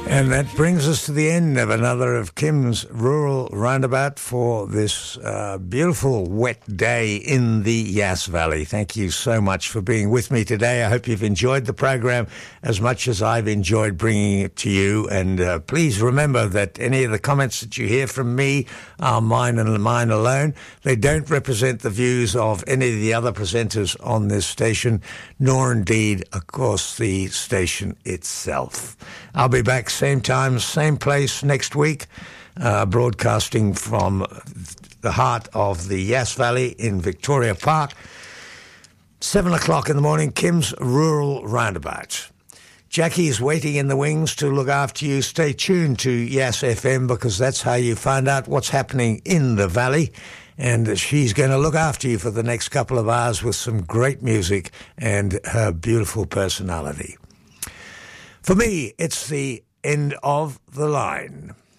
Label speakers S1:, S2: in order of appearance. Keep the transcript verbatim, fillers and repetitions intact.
S1: And that brings us to the end of another of Kim's Rural Roundabout for this uh, beautiful wet day in the Yass Valley. Thank you so much for being with me today. I hope you've enjoyed the program as much as I've enjoyed bringing it to you. And uh, please remember that any of the comments that you hear from me are mine and mine alone. They don't represent the views of any of the other presenters on this station, nor indeed, of course, the station itself. I'll be back same time, same place next week, uh, broadcasting from the heart of the Yass Valley in Victoria Park. Seven o'clock in the morning, Kim's Rural Roundabout. Jackie's waiting in the wings to look after you. Stay tuned to Yass F M because that's how you find out what's happening in the valley. And she's going to look after you for the next couple of hours with some great music and her beautiful personality. For me, it's the end of the line.